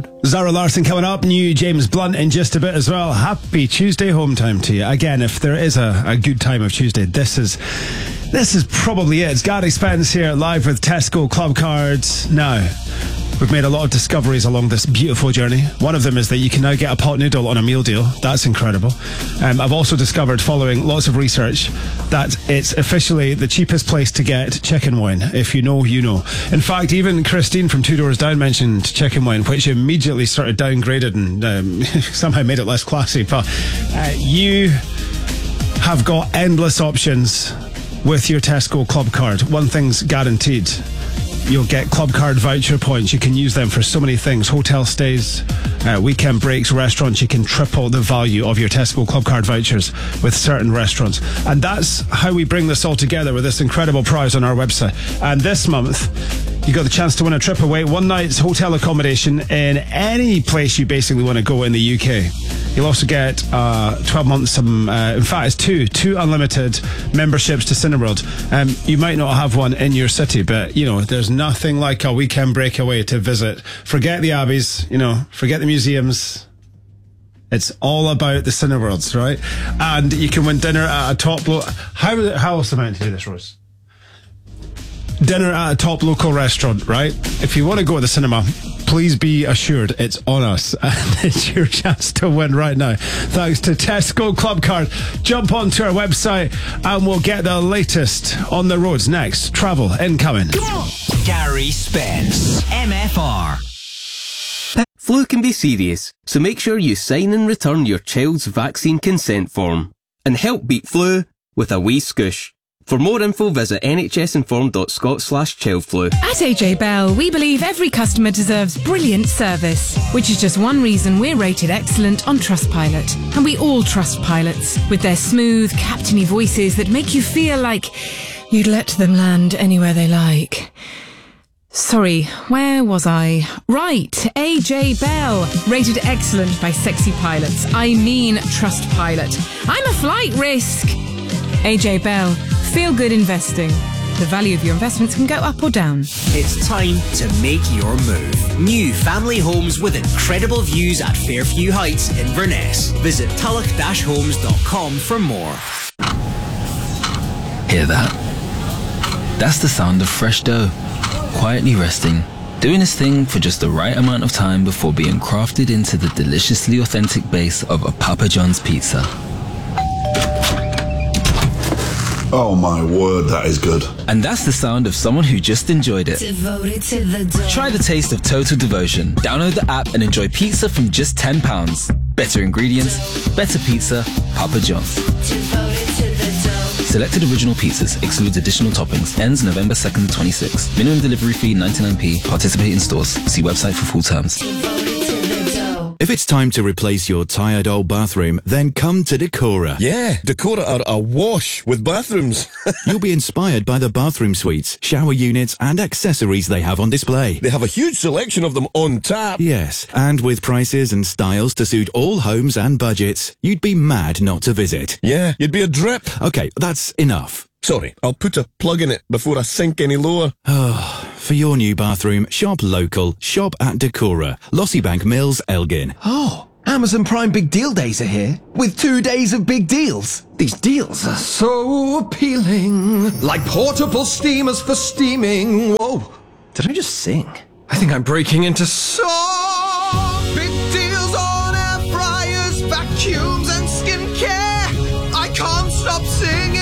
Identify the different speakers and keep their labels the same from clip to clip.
Speaker 1: Zara Larsson coming up. New James Blunt in just a bit as well. Happy Tuesday home time to you. Again, if there is a good time of Tuesday, this is probably it. It's Gary Spence here live with Tesco Club Cards. Now, we've made a lot of discoveries along this beautiful journey. One of them is that you can now get a pot noodle on a meal deal. That's incredible. I've also discovered, following lots of research, that it's officially the cheapest place to get chicken wine. If you know, you know. In fact, even Christine from Two Doors Down mentioned chicken wine, which immediately sort of downgraded and somehow made it less classy. But you have got endless options with your Tesco Club Card. One thing's guaranteed. You'll get Club Card voucher points. You can use them for so many things. Hotel stays, weekend breaks, restaurants. You can triple the value of your Tesco Club Card vouchers with certain restaurants. And that's how we bring this all together with this incredible prize on our website. And this month, you got the chance to win a trip away, one night's hotel accommodation in any place you basically want to go in the UK. You'll also get 12 months, in fact, it's two unlimited memberships to Cineworld. You might not have one in your city, but, you know, there's nothing like a weekend breakaway to visit. Forget the abbeys, forget the museums. It's all about the Cineworlds, right? And you can win dinner at a top... How else am I meant to do this, Rose? Dinner at a top local restaurant, right? If you want to go to the cinema, please be assured it's on us, and it's your chance to win right now. Thanks to Tesco Club Card. Jump onto our website and we'll get the latest on the roads next. Travel incoming.
Speaker 2: Gary Spence, MFR.
Speaker 3: Flu can be serious, so make sure you sign and return your child's vaccine consent form and help beat flu with a wee scoosh. For more info, visit nhsinform.scot/childflu.
Speaker 4: At AJ Bell, we believe every customer deserves brilliant service, which is just one reason we're rated excellent on Trustpilot. And we all trust pilots, with their smooth, captainy voices that make you feel like you'd let them land anywhere they like. Sorry, where was I? Right, AJ Bell, rated excellent by sexy pilots. I mean Trustpilot. I'm a flight risk. AJ Bell, feel good investing. The value of your investments can go up or down.
Speaker 2: It's time to make your move. New family homes with incredible views at Fairview Heights in Inverness. Visit tulloch-homes.com for more.
Speaker 5: Hear that? That's the sound of fresh dough, quietly resting, doing its thing for just the right amount of time before being crafted into the deliciously authentic base of a Papa John's pizza.
Speaker 6: Oh my word, that is good.
Speaker 5: And that's the sound of someone who just enjoyed it.
Speaker 7: Devoted to the dough.
Speaker 5: Try the taste of total devotion. Download the app and enjoy pizza from just £10. Better ingredients, better pizza, Papa John's.
Speaker 7: Devoted to the dough.
Speaker 5: Selected original pizzas, excludes additional toppings. Ends November 2nd, 26. Minimum delivery fee 99p. Participate in stores. See website for full terms.
Speaker 8: If it's time to replace your tired old bathroom, then come to Decora.
Speaker 9: Yeah, Decora are awash with bathrooms.
Speaker 8: You'll be inspired by the bathroom suites, shower units and accessories they have on display.
Speaker 9: They have a huge selection of them on tap.
Speaker 8: Yes, and with prices and styles to suit all homes and budgets, you'd be mad not to visit.
Speaker 9: Yeah, you'd be a drip.
Speaker 8: Okay, that's enough.
Speaker 9: Sorry, I'll put a plug in it before I sink any lower.
Speaker 8: For your new bathroom, shop local. Shop at Decora. Lossiebank Mills, Elgin.
Speaker 10: Oh, Amazon Prime Big Deal Days are here, with 2 days of big deals. These deals are so appealing. Like portable steamers for steaming. Whoa, did I just sing? I think I'm breaking into song. Big deals on air fryers, vacuums and skincare. I can't stop singing.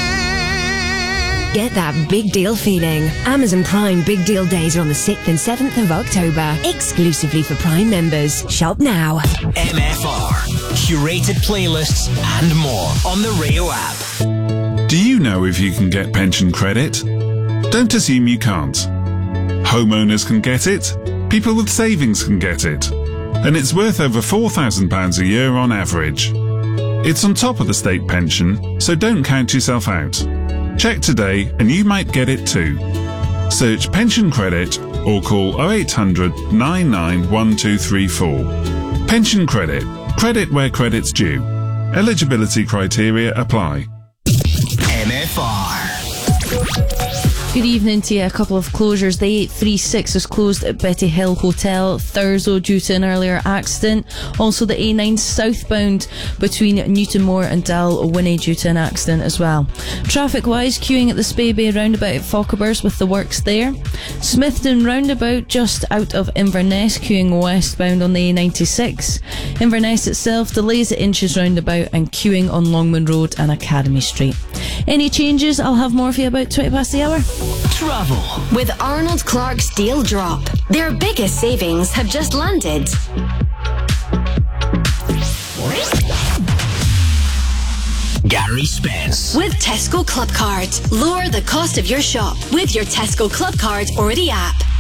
Speaker 11: Get that big deal feeling. Amazon Prime Big Deal Days are on the 6th and 7th of October. Exclusively for Prime members. Shop now.
Speaker 2: MFR. Curated playlists and more on the Rayo app.
Speaker 12: Do you know if you can get pension credit? Don't assume you can't. Homeowners can get it. People with savings can get it. And it's worth over £4,000 a year on average. It's on top of the state pension, so don't count yourself out. Check today and you might get it too. Search pension credit or call 0800 99 1234. Pension credit. Credit where credit's due. Eligibility criteria apply.
Speaker 2: MFR.
Speaker 13: Good evening to you. A couple of closures. The 836 is closed at Betty Hill Hotel, Thurso, due to an earlier accident. Also the A9 southbound between Newtonmore and Dalwhinnie due to an accident as well. Traffic wise, queuing at the Spey Bay roundabout at Fochabers with the works there. Smithton roundabout just out of Inverness, queuing westbound on the A96. Inverness itself, delays at Inches roundabout and queuing on Longman Road and Academy Street. Any changes, I'll have more for you about 20 past the hour.
Speaker 7: Travel with Arnold Clark's Deal Drop. Their biggest savings have just landed.
Speaker 2: Gary Spence.
Speaker 7: With Tesco Club Card. Lower the cost of your shop with your Tesco Club Card or the app.